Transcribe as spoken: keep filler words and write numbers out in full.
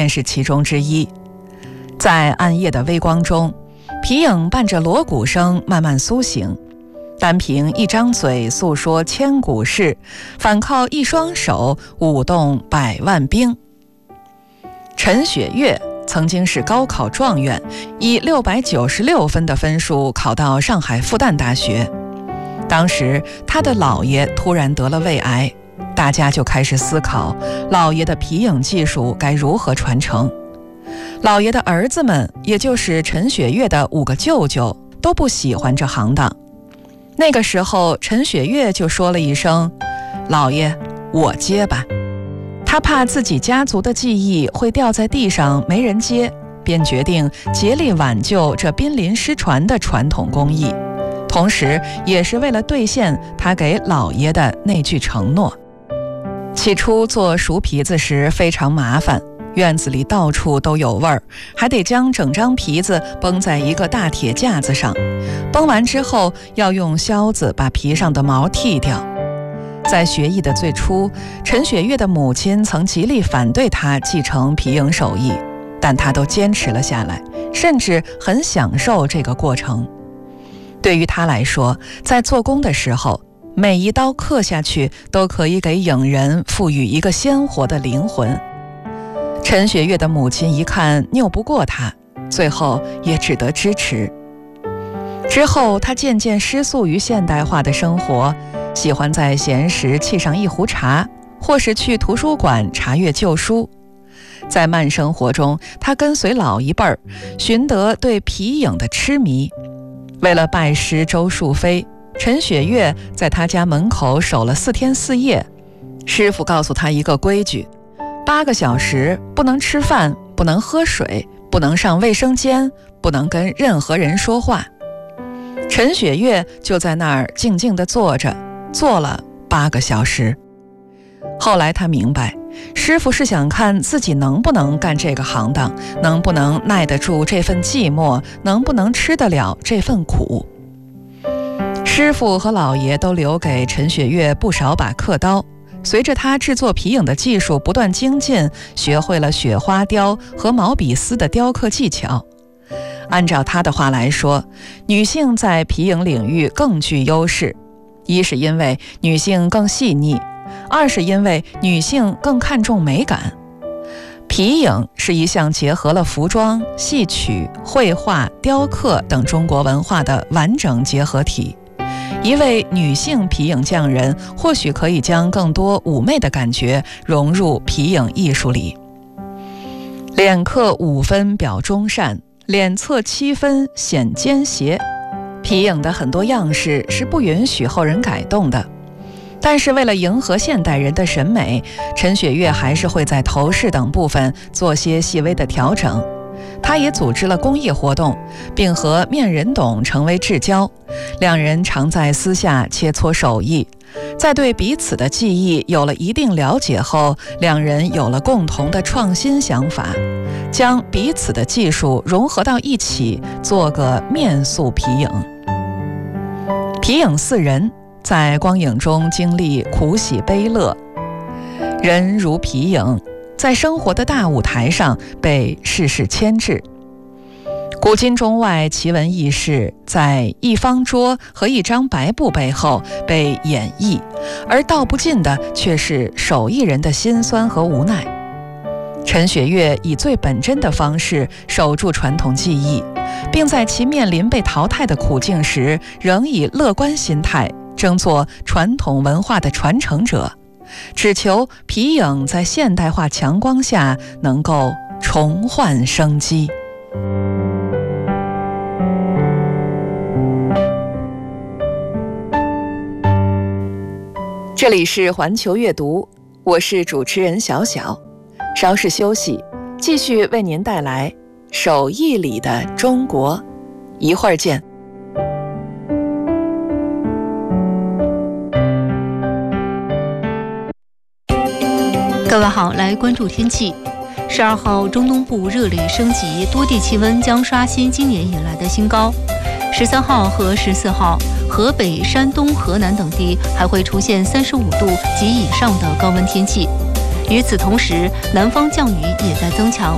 便是其中之一。在暗夜的微光中，皮影伴着锣鼓声慢慢苏醒，单凭一张嘴诉说千古事，反靠一双手舞动百万兵。陈雪月曾经是高考状元，以六百九十六分的分数考到上海复旦大学。当时他的姥爷突然得了胃癌，大家就开始思考姥爷的皮影技术该如何传承。姥爷的儿子们，也就是陈雪月的五个舅舅，都不喜欢这行当。那个时候陈雪月就说了一声：姥爷，我接吧。他怕自己家族的技艺会掉在地上没人接，便决定竭力挽救这濒临失传的传统工艺，同时也是为了兑现他给姥爷的那句承诺。起初做熟皮子时非常麻烦，院子里到处都有味儿，还得将整张皮子绷在一个大铁架子上，绷完之后要用削子把皮上的毛剃掉。在学艺的最初，陈雪月的母亲曾极力反对她继承皮影手艺，但她都坚持了下来，甚至很享受这个过程。对于她来说，在做工的时候，每一刀刻下去都可以给影人赋予一个鲜活的灵魂。陈雪月的母亲一看拗不过她，最后也只得支持。之后她渐渐失速于现代化的生活，喜欢在闲时沏上一壶茶，或是去图书馆查阅旧书。在慢生活中，她跟随老一辈儿，寻得对皮影的痴迷。为了拜师周树飞，陈雪月在他家门口守了四天四夜。师傅告诉他一个规矩：八个小时不能吃饭，不能喝水，不能上卫生间，不能跟任何人说话。陈雪月就在那儿静静地坐着，坐了八个小时。后来他明白，师傅是想看自己能不能干这个行当，能不能耐得住这份寂寞，能不能吃得了这份苦。师傅和老爷都留给陈雪月不少把刻刀，随着他制作皮影的技术不断精进，学会了雪花雕和毛笔丝的雕刻技巧。按照他的话来说，女性在皮影领域更具优势，一是因为女性更细腻，二是因为女性更看重美感。皮影是一项结合了服装、戏曲、绘画、雕刻等中国文化的完整结合体。一位女性皮影匠人或许可以将更多妩媚的感觉融入皮影艺术里。脸刻五分表忠善，脸侧七分显奸邪。皮影的很多样式是不允许后人改动的，但是为了迎合现代人的审美，陈雪月还是会在头饰等部分做些细微的调整。他也组织了公益活动，并和面人董成为至交，两人常在私下切磋手艺。在对彼此的技艺有了一定了解后，两人有了共同的创新想法，将彼此的技术融合到一起，做个面塑皮影。皮影四人在光影中经历苦喜悲乐，人如皮影，在生活的大舞台上被世事牵制。古今中外奇闻异事，在一方桌和一张白布背后被演绎，而道不尽的却是手艺人的辛酸和无奈。陈雪月以最本真的方式守住传统技艺，并在其面临被淘汰的苦境时，仍以乐观心态争做传统文化的传承者，只求皮影在现代化强光下能够重焕生机。这里是环球阅读，我是主持人小小，稍事休息，继续为您带来手艺里的中国，一会儿见。 各位好，来关注天气。十二号，中东部热力升级，多地气温将刷新今年以来的新高。十三号和十四号，河北、山东、河南等地还会出现三十五度及以上的高温天气。与此同时，南方降雨也在增强。